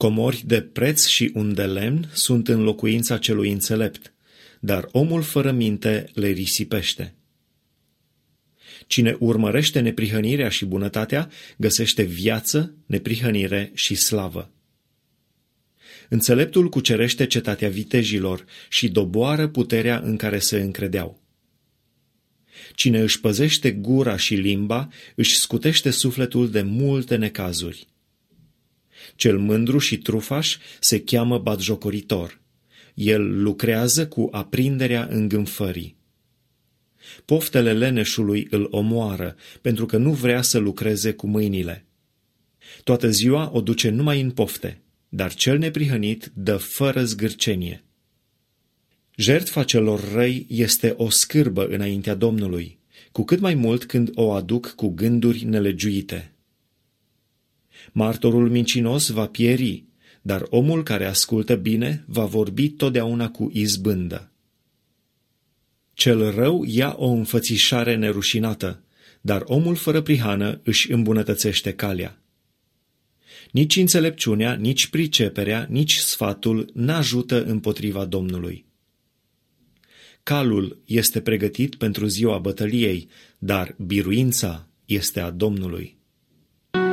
Comori de preț și un de lemn sunt în locuința celui înțelept, dar omul fără minte le risipește. Cine urmărește neprihănirea și bunătatea, găsește viață, neprihănire și slavă. Înțeleptul cucerește cetatea vitejilor și doboară puterea în care se încredeau. Cine își păzește gura și limba, își scutește sufletul de multe necazuri. Cel mândru și trufaș se cheamă batjocoritor. El lucrează cu aprinderea îngânfării. Poftele leneșului îl omoară, pentru că nu vrea să lucreze cu mâinile. Toată ziua o duce numai în pofte, dar cel neprihănit dă fără zgârcenie. Jertfa celor răi este o scârbă înaintea Domnului, cu cât mai mult când o aduc cu gânduri nelegiuite. Martorul mincinos va pieri, dar omul care ascultă bine va vorbi totdeauna cu izbândă. Cel rău ia o înfățișare nerușinată, dar omul fără prihană își îmbunătățește calea. Nici înțelepciunea, nici priceperea, nici sfatul n-ajută împotriva Domnului. Calul este pregătit pentru ziua bătăliei, dar biruința este a Domnului.